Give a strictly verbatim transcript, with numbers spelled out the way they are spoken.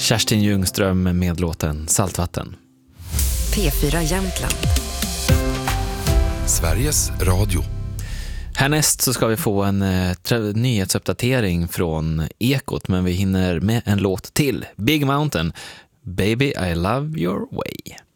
Kerstin Ljungström med låten Saltvatten. P fyra Jämtland. Sveriges Radio. Härnäst så ska vi få en eh, tra- nyhetsuppdatering från Ekot, men vi hinner med en låt till. Big Mountain, Baby I Love Your Way.